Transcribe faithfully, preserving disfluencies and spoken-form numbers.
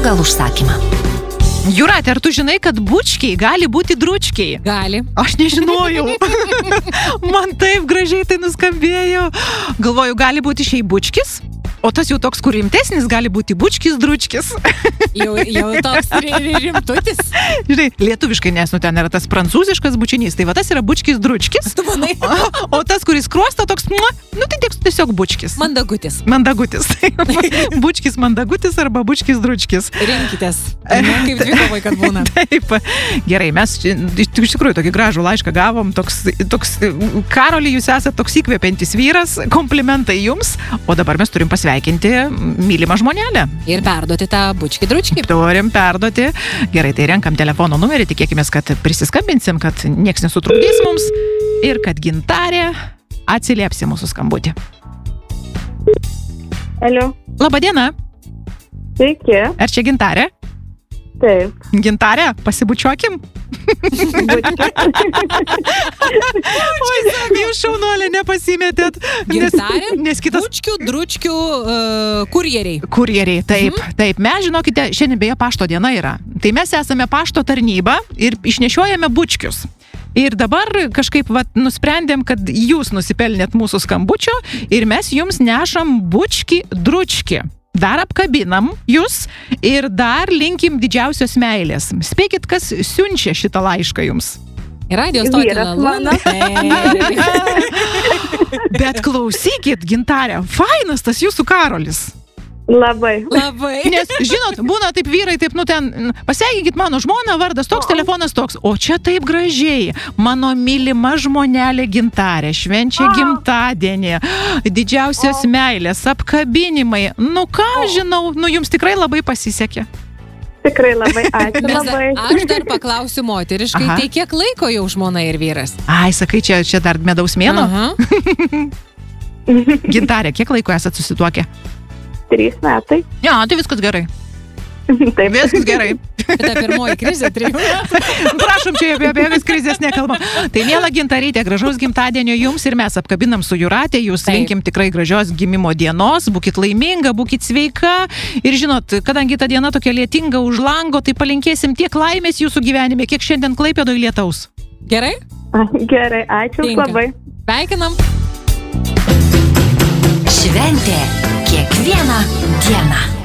pagal užsakymą. Jūratė, ar tu žinai, kad bučkiai gali būti dručkiai? Gali. Aš nežinojau. Man taip gražiai tai nuskambėjo. Galvoju, gali būti šiai bučkis, o tas jau toks, kur rimtesnis, gali būti bučkis, dručkis. Jau, jau toks rimtutis. Žinai, lietuviškai, nes nu ten yra tas prancūziškas bučinys, tai va tas yra bučkis, dručkis. Tu manai? O, o tas, kuris kruosta, toks, nu tai tiesiog bučkis. Mandagutis. Mandagutis. Bučkis, mandagutis arba bučkis, dručkis. Rinkitės. Ne, kaip dvikovai, kad būna. Taip. Gerai, mes iš tikrųjų tokį gražų laišką gavom. Toks, toks Karoli, jūs esate toks įkvepiantis vyras. Komplimentai jums. O dabar mes turim pasveikinti mylimą žmonelę. Ir perduoti tą bučkį dručkį. Turim perduoti. Gerai, tai renkam telefono numerį. Tikėkime, kad prisiskambinsim, kad nieks nesutrukdys mums. Ir kad Gintarė atsiliepsi mūsų skambutį. Alio. Labadiena. Sveiki. Ar čia Gintarė? Taip. Gintarė, pasibučiuokim. Oi, jūs šaunuolė, nepasimetėt. Gintarė, nes kitas... bučkių, dručkių uh, kurjeriai. Kurjeriai, taip, mhm. taip. Mes, žinokite, šiandien beje pašto diena yra. Tai mes esame pašto tarnyba ir išnešiojame bučkius. Ir dabar kažkaip vat, nusprendėm, kad jūs nusipelnėt mūsų skambučio ir mes jums nešam bučkį, dručkį. Dar apkabinam jūs ir dar linkim didžiausios meilės. Spėkit, kas siunčia šitą laišką jums? Radio stotį Lalūną. Bet klausykit, Gintarė, fainas tas jūsų Karolis. Labai. Labai. Nes, žinot, būna taip vyrai, taip, nu ten, pasveikinkit mano žmoną, vardas toks, telefonas toks. O čia taip gražiai. Mano mylima žmonelė Gintarė švenčia gimtadienį. Didžiausios meilės, apkabinimai. Nu ką žinau, nu jums tikrai labai pasisekė. Tikrai labai, ačiū Mes, labai. aš dar paklausiu moteriškai, Aha. tai kiek laiko jau žmona ir vyras? Ai, sakai, čia, čia dar medaus mėnuo. Aha. Gintarė, kiek laiko esat susituokę? Trys metai. Ja, tai viskas gerai. Taip. Viskas gerai. Ta pirmoji krizė, trijų metų. Prašom, čia apie apie vis krizės nekalbam. Tai miela Gintarytė, gražaus gimtadienio jums ir mes apkabinam su Jūratė, jūs Taip. linkim tikrai gražios gimimo dienos, būkit laiminga, būkit sveika ir žinot, kadangi ta diena tokia lietinga už lango, tai palinkėsim tiek laimės jūsų gyvenime, kiek šiandien Klaipėdoj lietaus. Gerai? Gerai, ačiū Tinka. labai. Sveikinam. Šventė kiekvieną dieną.